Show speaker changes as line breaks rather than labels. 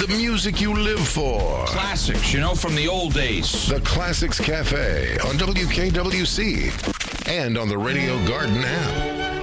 music you live for.
Classics, from the old days.
The Classics Cafe on WKWC and on the Radio Garden app.